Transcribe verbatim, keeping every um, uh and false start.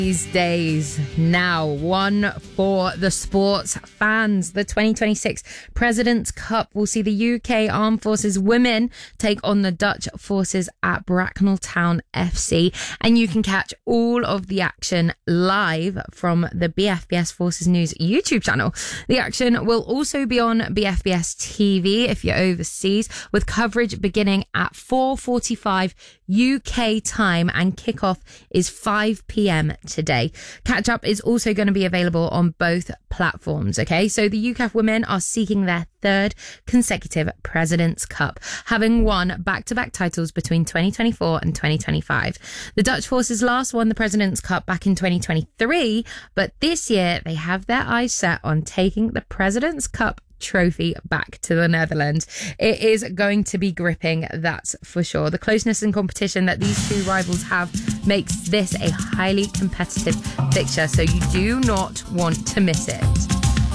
These days now, one for the sports fans. The twenty twenty-six President's Cup will see the U K Armed Forces women take on the Dutch forces at Bracknell Town F C, and you can catch all of the action live from the B F B S Forces News YouTube channel. The action will also be on B F B S T V if you're overseas, with coverage beginning at four forty-five U K time, and kickoff is five p.m. today. Catch up is also going to be available on both platforms. Okay, so the U K A F women are seeking their third consecutive President's Cup, having won back-to-back titles between twenty twenty-four and twenty twenty-five. The Dutch forces last won the President's Cup back in twenty twenty-three, but this year they have their eyes set on taking the President's Cup trophy back to the Netherlands. It is going to be gripping, that's for sure. The closeness and competition that these two rivals have makes this a highly competitive fixture, so you do not want to miss it.